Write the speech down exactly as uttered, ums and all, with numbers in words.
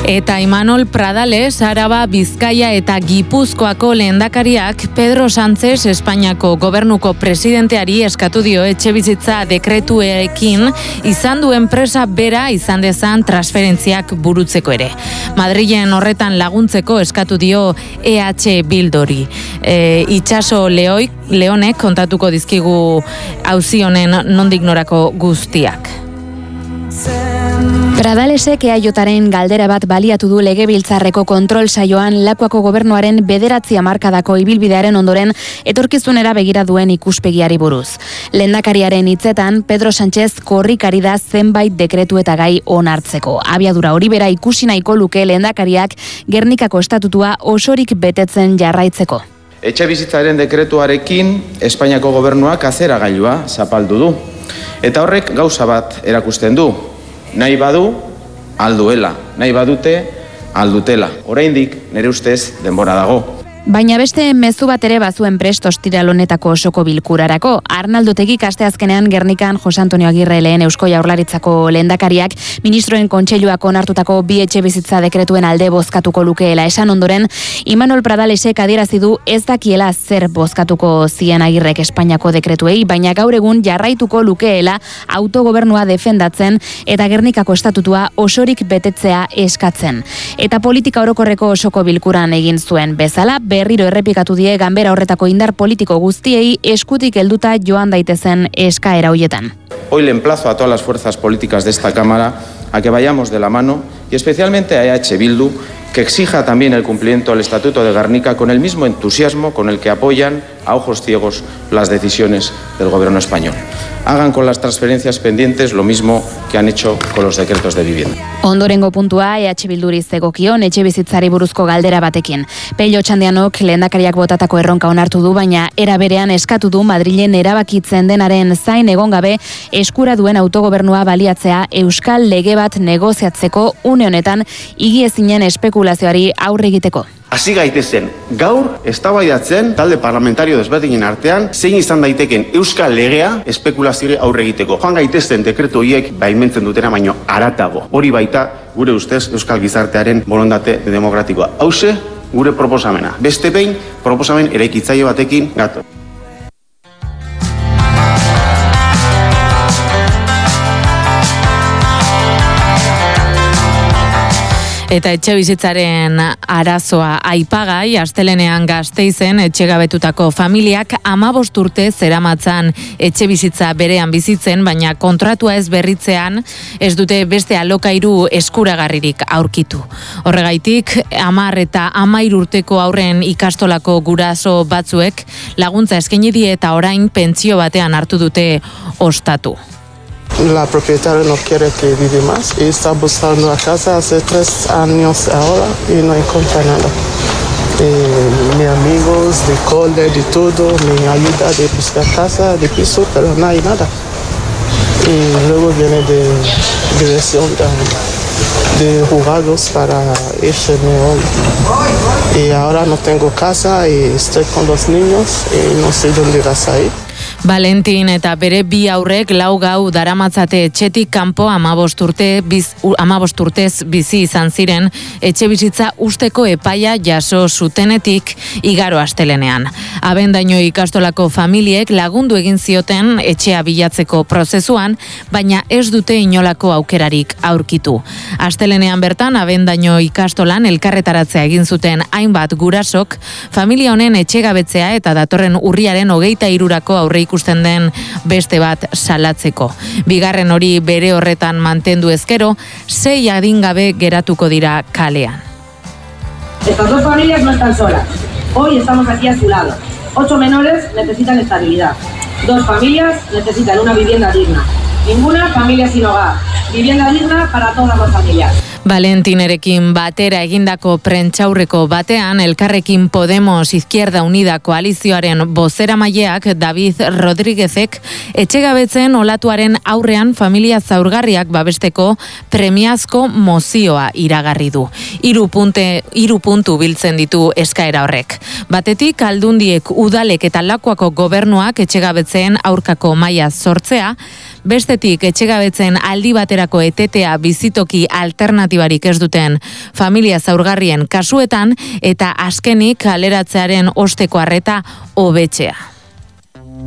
Eta Imanol Pradales, Araba, Bizkaia eta Gipuzkoako lehendakariak Pedro Sánchez Espainiako gobernuko presidenteari eskatu dio etxebizitza dekretuekin izan du enpresa bera izan dezan transferentziak burutzeko ere. Madrilen horretan laguntzeko eskatu dio E H Bildori. E, Itxaso Leoik, Leonek kontatuko dizkigu auzi honen nondik norako guztiak. Pradalesek E A Jaren galdera bat baliatu du Legebiltzarreko kontrol saioan Lakuako gobernuaren bederatzi hamarkadako ibilbidearen ondoren etorkizunera begira duen ikuspegiari buruz. Lehendakariaren hitzetan, Pedro Sánchez korrikari da zenbait dekretu eta gai onartzeko. Abiadura hori bera ikusi nahiko luke lehendakariak Gernikako estatutua osorik betetzen jarraitzeko. Etxebizitzaren dekretuarekin Espainiako gobernuak azeragailua zapaldu du. Eta horrek gauza bat erakusten du. Nahi badu, alduela. Nahi badute, aldutela. Oraindik, nire ustez, denbora dago. Baina beste mezu bat ere bazuen prest ostiral honetako osoko bilkurarako. Arnaldo Tegik asteazkenean Gernikan Jose Antonio Agirre lehen Eusko Jaurlaritzako lehendakariak ministroen kontseiluak onartutako bi etxebizitza dekretuen alde bozkatuko lukeela esan ondoren, Imanol Pradalesek adierazi du ez dakiela zer bozkatuko zien Agirrek Espainiako dekretuei, baina gaur egun jarraituko lukeela autogobernua defendatzen eta Gernikako estatutua osorik betetzea eskatzen. Eta politika orokorreko osoko bilkuran egin zuen bezala, berriro errepikatu die ganbera horretako indar politiko guztiei eskutik helduta joan daitezen eskaera hoietan. Hoy le emplazo a todas las fuerzas políticas de esta Cámara a que vayamos de la mano y especialmente a E H Bildu que exija también el cumplimiento del Estatuto de Gernika con el mismo entusiasmo con el que apoyan a ojos ciegos las decisiones del gobierno español. Hagan con las transferencias pendientes lo mismo que han hecho con los decretos de vivienda. Ondorengo puntua E H Bilduri zegokion etxebizitzari buruzko galdera batekin. Pello Txandianok lehendakariak botatako erronka onartu du, baina era berean eskatu du Madrilen erabakitzen denaren zain egon gabe eskura duen autogobernua baliatzea euskal lege bat negoziatzeko une honetan igiezinen espekulazioari aurre egiteko. Hasi gaitezen, gaur eztabaidatzen talde parlamentario desberdinen artean zein izan daiteken euskal legea espekulazioari aurre egiteko. Joan gaitezen dekretu horiek baimentzen dutena baino haratago. Hori baita gure ustez euskal gizartearen borondate demokratikoa. Hauxe gure proposamena. Beste behin proposamen eraikitzaile batekin gator. Eta etxebizitzaren arazoa aipagai, astelenean Gasteizen etxegabetutako familiak hamabost urte zeramatzan etxebizitza berean bizitzen, baina kontratua ez berritzean ez dute beste alokairu eskuragarririk aurkitu. Horregaitik, hamar eta hamahiru urteko aurren ikastolako guraso batzuek laguntza eskaini die eta orain pentsio batean hartu dute ostatu. La propietaria no quiere que vive más y está buscando a casa hace tres años ahora y no encuentra nada. Eh, mis amigos de cole, de todo, me ayuda de buscar casa, de piso, pero no hay nada. Y luego viene de dirección de, de juzgados para irme hoy. Y ahora no tengo casa y estoy con los niños y no sé dónde vas a ir. Valentin eta bere bi aurrek lau gau daramatzate etxetik kanpo hamabost urte biz, hamabost urtez bizi izan ziren etxebizitza usteko epaia jaso zutenetik igaro astelenean. Abendaino ikastolako familiek lagundu egin zioten etxea bilatzeko prozesuan, baina ez dute inolako aukerarik aurkitu. Astelenean bertan Abendaino ikastolan elkarretaratzea egin zuten hainbat gurasok familia honen etxegabetzea eta datorren urriaren hogeita hirurako aurre ikusten den beste bat salatzeko. Bigarren hori bere horretan mantendu ezkero, sei adingabe geratuko dira kalean. Estas dos familias no están solas. Hoy estamos aquí a su lado. Ocho menores necesitan estabilidad. Dos familias necesitan una vivienda digna. Ninguna familia sin hogar. Vivienda digna para todas las familias. Valentinerekin batera egindako prentsaurreko batean, Elkarrekin Podemos Izquierda Unida koalizioaren bozeramaileak David Rodríguezek etxegabetzen olatuaren aurrean familia zaurgarriak babesteko premiazko mozioa iragarri du. Hiru punte, hiru puntu biltzen ditu eskaera horrek. Batetik, Aldundiek, udalek eta Lakuako gobernuak etxegabetzeen aurkako maila sortzea, Bestetik, etxegabetzen aldi baterako etetea bizitoki alternatibarik ez duten familia zaurgarrien kasuetan eta azkenik kaleratzearen osteko arreta hobetzea.